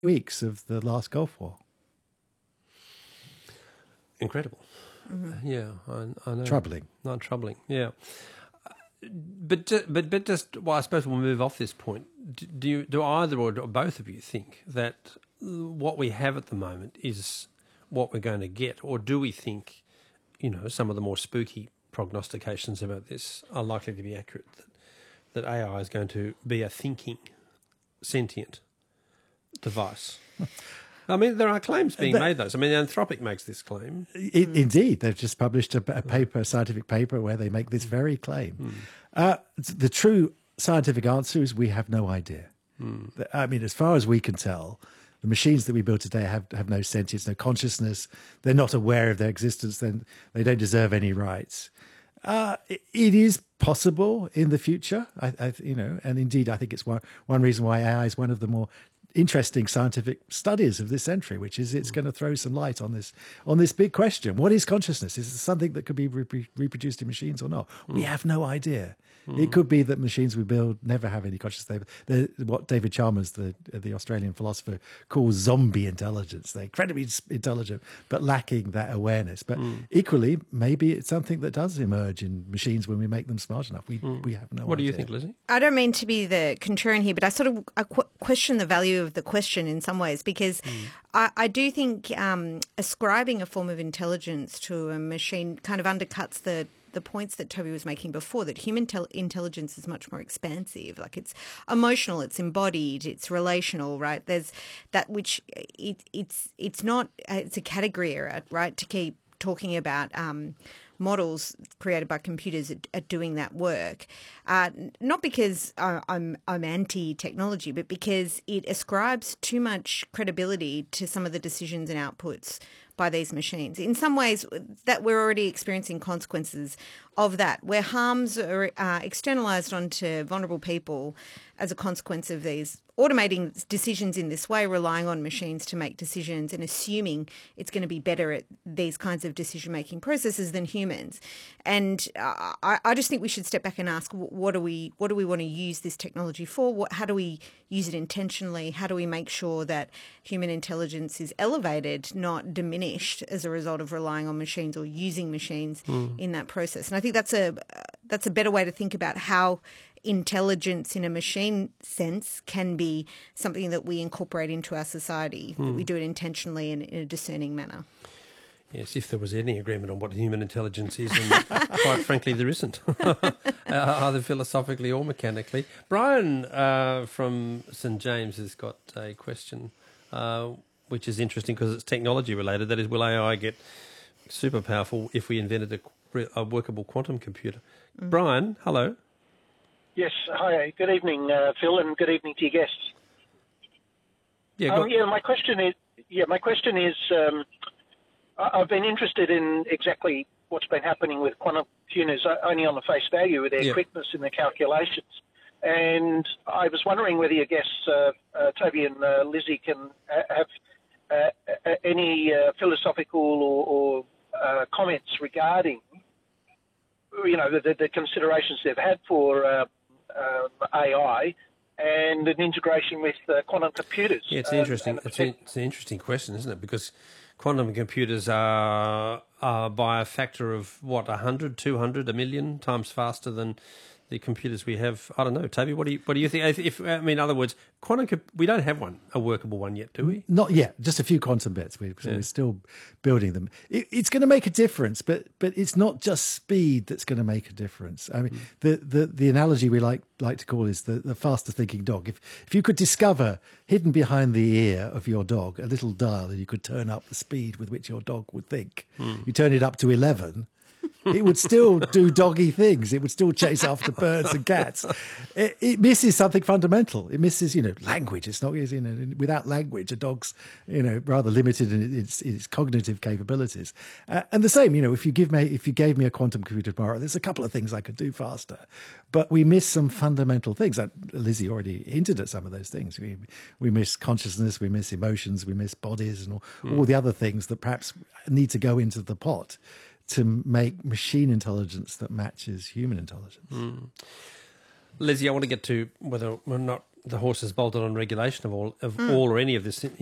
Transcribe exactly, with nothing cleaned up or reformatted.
weeks of the last Gulf War. Incredible. Mm-hmm. Yeah, I, I know. Troubling. Not troubling, yeah. But but but just, well, I suppose we'll move off this point. Do you, do either or both of you think that what we have at the moment is what we're going to get, or do we think, you know, some of the more spooky prognostications about this are likely to be accurate? That that A I is going to be a thinking, sentient device. I mean, there are claims being made, though. I mean, Anthropic makes this claim. It, mm. Indeed. They've just published a, a paper, a scientific paper, where they make this very claim. Mm. Uh, the true scientific answer is we have no idea. Mm. I mean, as far as we can tell, the machines that we build today have, have no sentience, no consciousness. They're not aware of their existence. Then they don't deserve any rights. Uh, it, it is possible in the future, I, I, you know, and indeed, I think it's one, one reason why A I is one of the more interesting scientific studies of this century, which is it's going to throw some light on this on this big question. What is consciousness? Is it something that could be re- reproduced in machines or not? Mm. We have no idea. Mm. It could be that machines we build never have any consciousness. They're, they're, what David Chalmers, the the Australian philosopher, calls zombie intelligence. They're incredibly intelligent, but lacking that awareness. But mm. equally, maybe it's something that does emerge in machines when we make them smart enough. We mm. we have no what idea. What do you think, Lizzie? I don't mean to be the contrarian here, but I sort of I qu- question the value of the question in some ways, because mm. I, I do think um, ascribing a form of intelligence to a machine kind of undercuts the the points that Toby was making before, that human tel- intelligence is much more expansive. Like, it's emotional, it's embodied, it's relational, right? There's that which it, it's it's not, it's a category error, right, to keep talking about um, models created by computers at, at doing that work. Uh, not because I, I'm I'm anti-technology, but because it ascribes too much credibility to some of the decisions and outputs by these machines. In some ways, that we're already experiencing consequences of that, where harms are uh, externalised onto vulnerable people as a consequence of these automating decisions in this way, relying on machines to make decisions and assuming it's going to be better at these kinds of decision-making processes than humans. And uh, I, I just think we should step back and ask, what do we what do we want to use this technology for? What, how do we use it intentionally? How do we make sure that human intelligence is elevated, not diminished, as a result of relying on machines or using machines mm. in that process? And I think that's a that's a better way to think about how intelligence in a machine sense can be something that we incorporate into our society, mm. that we do it intentionally and in a discerning manner. Yes, if there was any agreement on what human intelligence is, and quite frankly there isn't, uh, either philosophically or mechanically. Brian uh, from St James has got a question, uh, which is interesting because it's technology related. That is, will A I get super powerful if we invented a, a workable quantum computer? Mm. Brian, hello. Yes, hi. Good evening, uh, Phil, and good evening to your guests. Yeah, um, yeah. My question is, yeah, my question is, um, I've been interested in exactly what's been happening with quantum computers, only on the face value with their yeah. quickness in their calculations. And I was wondering whether your guests, uh, uh, Toby and uh, Lizzie, can have uh, any uh, philosophical or, or uh, comments regarding, you know, the, the considerations they've had for uh, uh, A I and an integration with uh, quantum computers. Yeah, it's um, interesting. It's, a, it's an interesting question, isn't it? Because quantum computers are, are by a factor of, what, one hundred, two hundred, a million times faster than the computers we have. I don't know, Toby, what do you what do you think? If, if I mean, in other words, quantum we don't have one, a workable one yet, do we? Not yet. Just a few quantum bits. We, so yeah. We're still building them. It, it's going to make a difference, but but it's not just speed that's going to make a difference. I mean, mm. the, the the analogy we like like to call is the, the faster thinking dog. If if you could discover hidden behind the ear of your dog a little dial, and you could turn up the speed with which your dog would think, mm. you turn it up to eleven. It would still do doggy things. It would still chase after birds and cats. It, it misses something fundamental. It misses, you know, language. It's not, you know, without language, a dog's, you know, rather limited in its, its cognitive capabilities. Uh, and the same, you know, if you give me, if you gave me a quantum computer tomorrow, there's a couple of things I could do faster, but we miss some fundamental things. Uh, Lizzie already hinted at some of those things. We we miss consciousness, we miss emotions, we miss bodies, and all, mm. all the other things that perhaps need to go into the pot to make machine intelligence that matches human intelligence. Mm. Lizzie, I want to get to whether or not the horse has bolted on regulation of all of all or any of this